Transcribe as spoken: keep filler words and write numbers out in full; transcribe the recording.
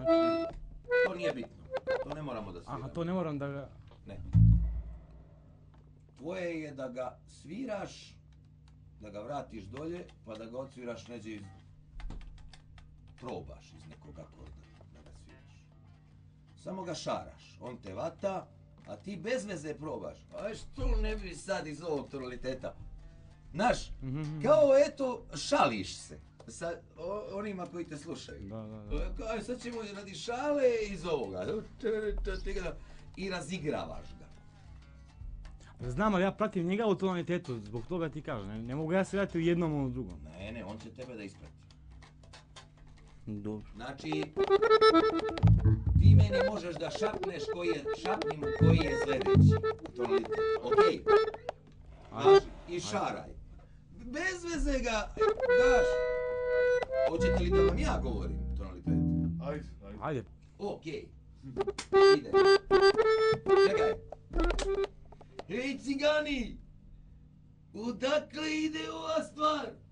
To nije bitno. To ne moramo da sviramo. Aha, to ne moram da ga... Ne. Tvoje je da ga sviraš, da ga vratiš dolje, pa da ga odsviraš neđe iz... Probaš iz nekog akorda da ga sviraš. Samo ga šaraš, on te vata, a ti bez veze probaš. A što ne bi sad iz ovog tonaliteta? Znaš, kao eto, šališ se sa onima koji te slušaju. Da, da, da. Aj, sad ćemo radi šale iz ovoga. I razigravaš ga. Znam, ali ja pratim njega u tonalitetu, zbog toga ti kažem, ne, ne mogu ja svirati u jednom ili u drugom. Ne, ne, on će tebe da isprati. Dobro. Znači, ti meni možeš da šapneš koji je, šapnim koji je sljedeći tonalitet, okej? Znaš, i šaraj. Bez veze ga daš. Hoćete li da vam ja govorim tonalitet? Ajde, ajde. Ajde. Okej. Ide. Čekaj. Hej cigani! Odakle ide ova stvar?